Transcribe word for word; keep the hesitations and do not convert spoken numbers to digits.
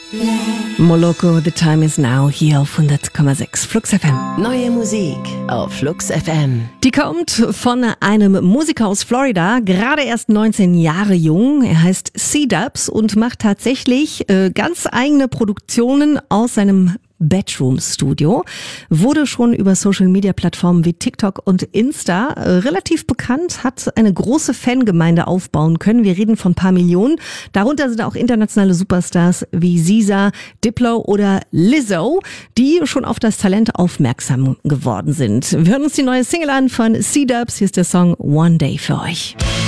Moloko, The Time Is Now, hier auf hundert Komma sechs Flux F M. Neue Musik auf Flux F M. Die kommt von einem Musiker aus Florida, gerade erst neunzehn Jahre jung. Er heißt C-Dubs und macht tatsächlich äh, ganz eigene Produktionen aus seinem Bedroom-Studio. Wurde schon über Social-Media-Plattformen wie TikTok und Insta äh, relativ bekannt, hat eine große Fangemeinde aufbauen können. Wir reden von ein paar Millionen. Darunter sind auch internationale Superstars wie SZA, Diplo oder Lizzo, die schon auf das Talent aufmerksam geworden sind. Wir hören uns die neue Single an von C-Dubs. Hier ist der Song One Day für euch.